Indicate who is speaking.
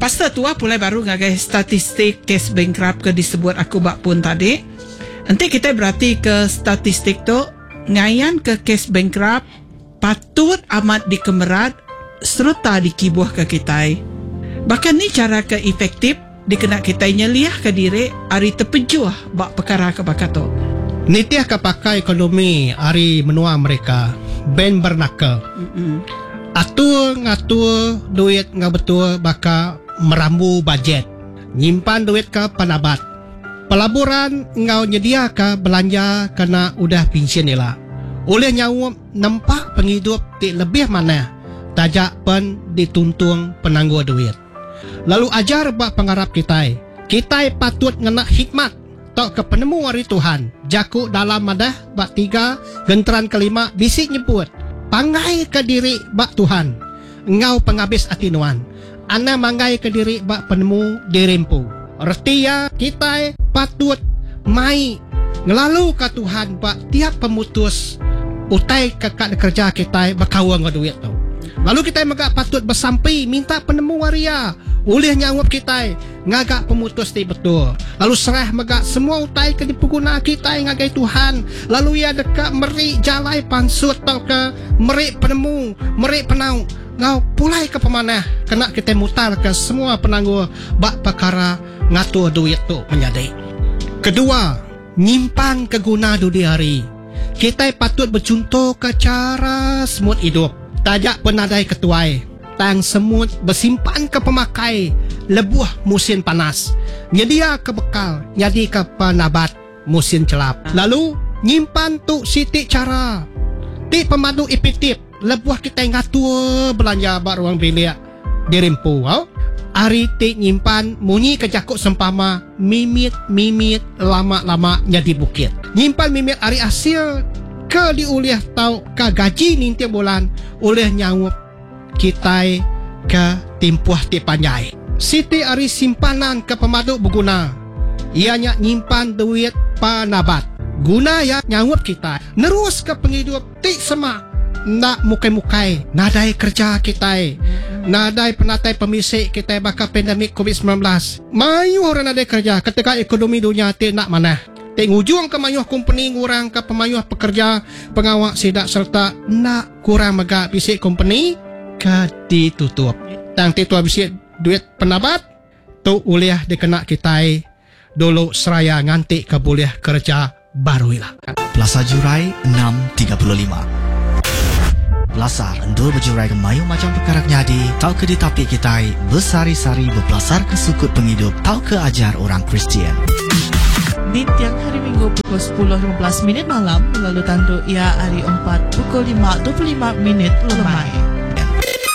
Speaker 1: Pasal tu pulai baru ngagai statistik kes bankrupt ke disebut aku bak pun tadi. Nanti kita berarti ke statistik tu ngayan ke kes bankrupt patut amat dikemerat serta dikibuh ke kita. Bahkan ni cara ke efektif dikena kita nyeliah ke diri ari terpejuah bak perkara ke bakato.
Speaker 2: Nitiah ke pakai ekonomi ari menua mereka ben bernaka. Atur ngatur duit ngah betul baka merambu budget. Nyimpan duit ke penabat. Pelaburan ngau nyedia ke belanja kena udah pension nila. Oleh nyawa nampak penghidup ti lebih mana tajak pen dituntung penangguh duit. Lalu ajar bak pengarap kita patut ngena hikmat tok ke penemu hari Tuhan. Jaku dalam madah bak 3 genteran kelima bisik nyebut pangai ke diri bak Tuhan engau penghabis atinuan. Ana mangai ke diri bak penemu dirempu. Artinya kita patut mai ngelalu ke Tuhan bak tiap pemutus utai kekak kerja kita bakawang ke duit tu. Lalu kita magak patut bersampai minta penemu waria oleh nyawap kita ngagak pemutus ti betul. Lalu serah magak semua utai ke dipuguna kita ngagai Tuhan. Lalu ya dekat meri jalai pansut tau ke meri penemu meri penau ngau pulai ke pemanah kena kita mutar ke semua penangguh bak perkara ngatur duit tu menjadi. Kedua, nyimpan keguna dunia hari. Kita patut bercontoh ke cara semut hidup. Tajak penadai ketuai. Tang semut bersimpan ke pemakai lebuh musim panas. Nyedia ke bekal, jadi ke penabat musim celap. Lalu nyimpan tu sitik cara. Ti pemadu efektif. Lebuh kita ngatur belanja bak ruang bilik dirempu. Ari ti nyimpan munyi kejakuk sempama mimit lama-lama jadi bukit. Nyimpan mimit ari hasil ke diuliah tau ke gaji ninti bulan oleh nyawup kita ke timpuah ti panjai. Siti ari simpanan ke pemaduk berguna. Ianya nyimpan duit panabat. Guna ya nyawup kita. Nerus ke penghidup ti semak. Nak mukai-mukai nadai kerja kita, nadai penatai pemisik kita bakal pandemik COVID-19. Mayu orang nadai kerja ketika ekonomi dunia ti nak mana. Ti ngujung ke mayuh company ngurang ke pemayuh pekerja pengawak sidak serta nak kurang mega bisik company ke ditutup. Tang ti tua bisik duit penabat tu uliah dikena kita dulu seraya nganti ke boleh kerja baru ilah.
Speaker 3: Plaza Jurai 635. Belasar endul berjurai ke mayu macam perkara nyadi. Tau ke ditapi kita bersari-sari berbelasar ke sukut penghidup. Tau ke ajar orang Kristian.
Speaker 4: Di tiang hari Minggu pukul 10.15 malam. Lalu tandu ia hari 4 pukul 5.25 lemai.